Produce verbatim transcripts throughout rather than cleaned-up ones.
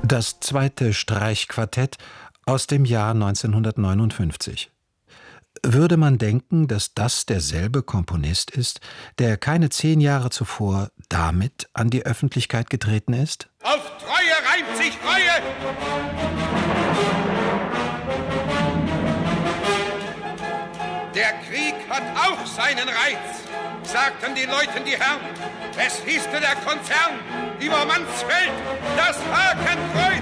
Das zweite Streichquartett aus dem Jahr neunzehnhundertneunundfünfzig. Würde man denken, dass das derselbe Komponist ist, der keine zehn Jahre zuvor damit an die Öffentlichkeit getreten ist? Auf Treue reimt sich Reue! Der Krieg hat auch seinen Reiz, sagten die Leuten die Herren. Es hieße der Konzern über Mansfeld, das Hakenkreuz.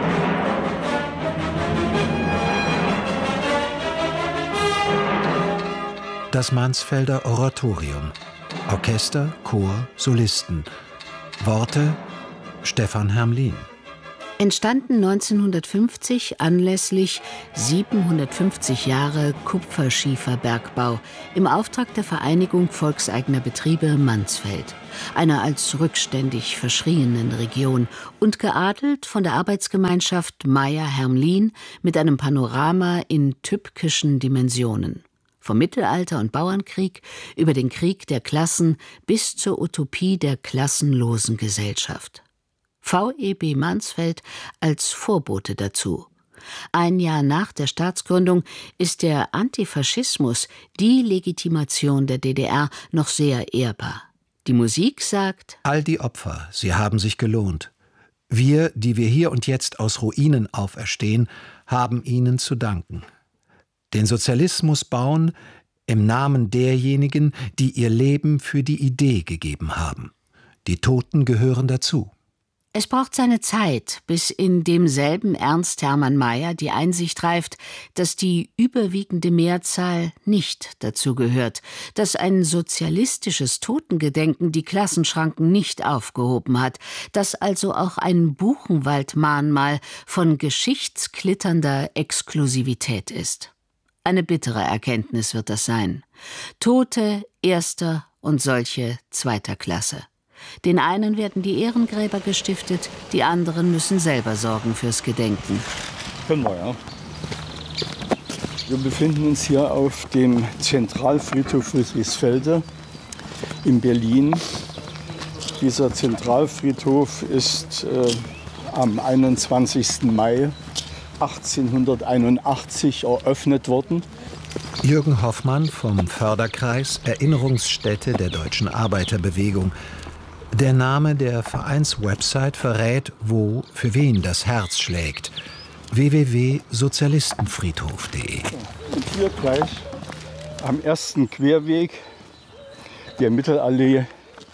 Das Mansfelder Oratorium. Orchester, Chor, Solisten. Worte Stefan Hermlin. Entstanden neunzehnhundertfünfzig anlässlich siebenhundertfünfzig Jahre Kupferschieferbergbau im Auftrag der Vereinigung Volkseigener Betriebe Mansfeld, einer als rückständig verschrienen Region, und geadelt von der Arbeitsgemeinschaft Meyer-Hermlin mit einem Panorama in tübkischen Dimensionen. Vom Mittelalter und Bauernkrieg über den Krieg der Klassen bis zur Utopie der klassenlosen Gesellschaft. V E B Mansfeld als Vorbote dazu. Ein Jahr nach der Staatsgründung ist der Antifaschismus, die Legitimation der D D R, noch sehr ehrbar. Die Musik sagt: All die Opfer, sie haben sich gelohnt. Wir, die wir hier und jetzt aus Ruinen auferstehen, haben ihnen zu danken. Den Sozialismus bauen im Namen derjenigen, die ihr Leben für die Idee gegeben haben. Die Toten gehören dazu. Es braucht seine Zeit, bis in demselben Ernst Hermann Meyer die Einsicht reift, dass die überwiegende Mehrzahl nicht dazu gehört, dass ein sozialistisches Totengedenken die Klassenschranken nicht aufgehoben hat, dass also auch ein Buchenwald-Mahnmal von geschichtsklitternder Exklusivität ist. Eine bittere Erkenntnis wird das sein. Tote erster und solche zweiter Klasse. Den einen werden die Ehrengräber gestiftet, die anderen müssen selber sorgen fürs Gedenken. Können wir, ja. Wir befinden uns hier auf dem Zentralfriedhof Friedrichsfelde in Berlin. Dieser Zentralfriedhof ist äh, am einundzwanzigsten Mai achtzehnhunderteinundachtzig eröffnet worden. Jürgen Hoffmann vom Förderkreis Erinnerungsstätte der Deutschen Arbeiterbewegung. Der Name der Vereinswebsite verrät, wo für wen das Herz schlägt. w w w punkt sozialistenfriedhof punkt de. Und hier gleich am ersten Querweg der Mittelallee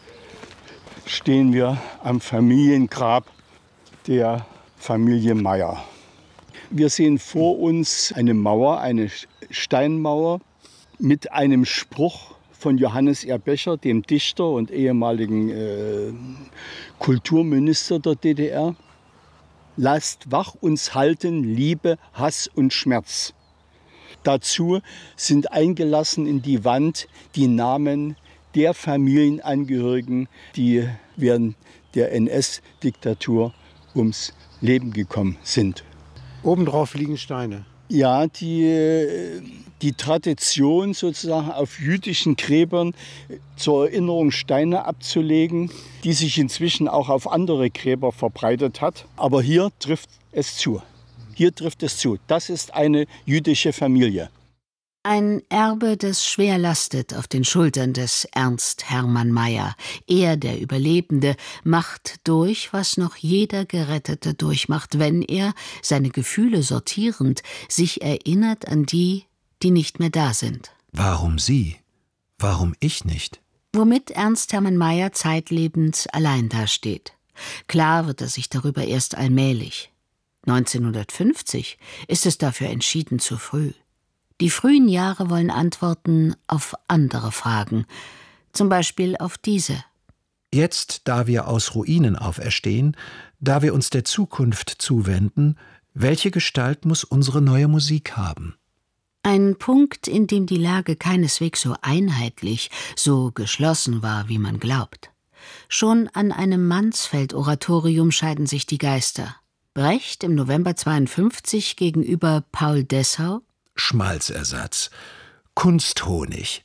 stehen wir am Familiengrab der Familie Meyer. Wir sehen vor uns eine Mauer, eine Steinmauer mit einem Spruch von Johannes R. Becher, dem Dichter und ehemaligen äh, Kulturminister der D D R. Lasst wach uns halten, Liebe, Hass und Schmerz. Dazu sind eingelassen in die Wand die Namen der Familienangehörigen, die während der N S-Diktatur ums Leben gekommen sind. Obendrauf liegen Steine. Ja, die, die Tradition sozusagen auf jüdischen Gräbern zur Erinnerung Steine abzulegen, die sich inzwischen auch auf andere Gräber verbreitet hat. Aber hier trifft es zu. Hier trifft es zu. Das ist eine jüdische Familie. Ein Erbe, das schwer lastet auf den Schultern des Ernst Hermann Meyer. Er, der Überlebende, macht durch, was noch jeder Gerettete durchmacht, wenn er, seine Gefühle sortierend, sich erinnert an die, die nicht mehr da sind. Warum sie? Warum ich nicht? Womit Ernst Hermann Meyer zeitlebens allein dasteht. Klar wird er sich darüber erst allmählich. neunzehnhundertfünfzig ist es dafür entschieden zu früh. Die frühen Jahre wollen Antworten auf andere Fragen, zum Beispiel auf diese. Jetzt, da wir aus Ruinen auferstehen, da wir uns der Zukunft zuwenden, welche Gestalt muss unsere neue Musik haben? Ein Punkt, in dem die Lage keineswegs so einheitlich, so geschlossen war, wie man glaubt. Schon an einem Mansfeld-Oratorium scheiden sich die Geister. Brecht im November zweiundfünfzig gegenüber Paul Dessau. Schmalzersatz, Kunsthonig.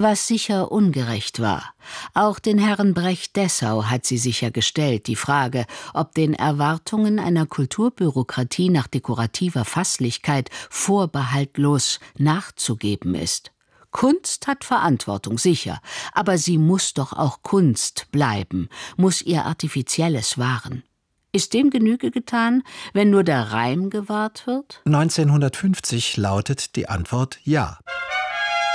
Was sicher ungerecht war. Auch den Herren Brecht-Dessau hat sie sicher gestellt, die Frage, ob den Erwartungen einer Kulturbürokratie nach dekorativer Fasslichkeit vorbehaltlos nachzugeben ist. Kunst hat Verantwortung, sicher, aber sie muss doch auch Kunst bleiben, muss ihr Artifizielles wahren. Ist dem Genüge getan, wenn nur der Reim gewahrt wird? neunzehnhundertfünfzig lautet die Antwort ja.